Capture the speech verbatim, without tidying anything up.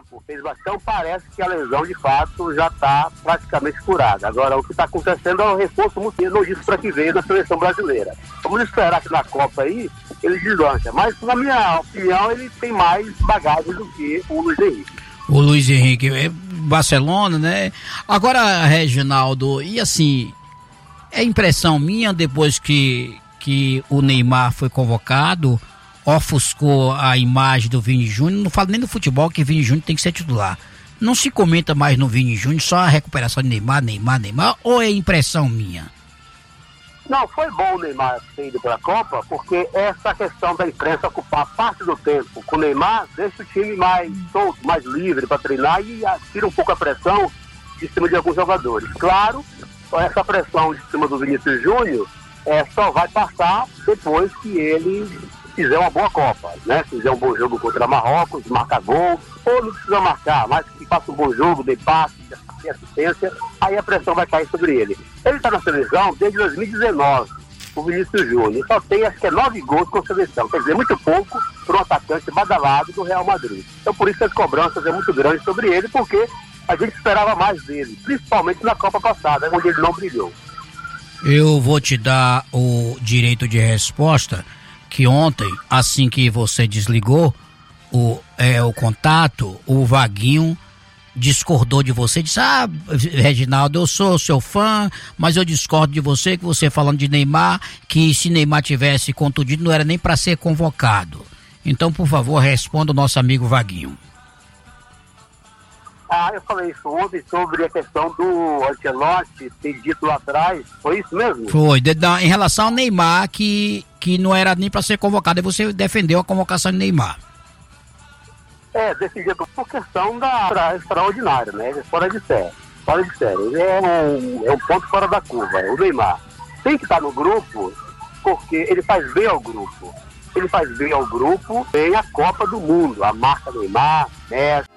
campo, fez bastante, então parece que a lesão de fato já está praticamente curada. Agora, o que está acontecendo é um reforço muito elogioso para que veio na seleção brasileira. Vamos esperar que na Copa aí ele deslancha, mas na minha opinião ele tem mais bagagem do que o Luiz Henrique. O Luiz Henrique é Barcelona, né? Agora, Reginaldo, e assim, é impressão minha depois que, que o Neymar foi convocado, ofuscou a imagem do Vini Júnior, não falo nem do futebol, que Vini Júnior tem que ser titular. Não se comenta mais no Vini Júnior, só a recuperação de Neymar, Neymar, Neymar, ou é impressão minha? Não, foi bom o Neymar ter ido para a Copa, porque essa questão da imprensa ocupar parte do tempo com o Neymar deixa o time mais solto, mais livre para treinar e tira um pouco a pressão de cima de alguns jogadores. Claro, essa pressão de cima do Vinícius Júnior é, só vai passar depois que ele fizer uma boa Copa, né? Fizer um bom jogo contra Marrocos, marcar gol, ou não precisa marcar, mas que faça um bom jogo, dê passe, dê assistência, aí a pressão vai cair sobre ele. Ele está na seleção desde dois mil e dezenove, o Vinícius Júnior, só tem acho que é nove gols com a seleção, quer dizer, muito pouco para um atacante badalado do Real Madrid. Então por isso as cobranças é muito grandes sobre ele, porque a gente esperava mais dele, principalmente na Copa passada, onde ele não brilhou. Eu vou te dar o direito de resposta, que ontem, assim que você desligou o, é, o contato, o Vaguinho discordou de você, disse, ah, Reginaldo, eu sou seu fã, mas eu discordo de você, que você falando de Neymar, que se Neymar tivesse contundido não era nem para ser convocado. Então, por favor, responda o nosso amigo Vaguinho. Ah, eu falei isso ontem sobre a questão do Ancelotti ter dito lá atrás, foi isso mesmo? Foi, de, de, em relação ao Neymar, que, que não era nem para ser convocado, e você defendeu a convocação de Neymar. É, decidido por questão da extraordinária, né? Fora de série, fora de série. Ele é um, é um ponto fora da curva, o Neymar. Tem que estar no grupo, porque ele faz bem ao grupo. Ele faz bem ao grupo, bem a Copa do Mundo, a marca Neymar, Messi.